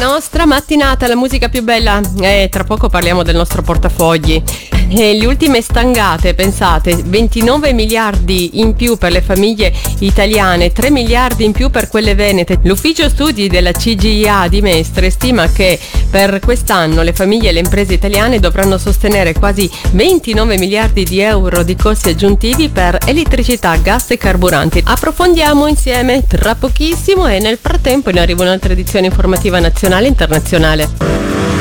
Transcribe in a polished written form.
nostra mattinata, la musica più bella. Tra poco parliamo del nostro portafogli. Le ultime stangate, pensate, 29 miliardi in più per le famiglie italiane, 3 miliardi in più per quelle venete. L'ufficio studi della CGIA di Mestre stima che per quest'anno le famiglie e le imprese italiane dovranno sostenere quasi 29 miliardi di euro di costi aggiuntivi per elettricità, gas e carburanti. Approfondiamo insieme tra pochissimo e nel frattempo in arriva un'altra edizione informativa nazionale e internazionale.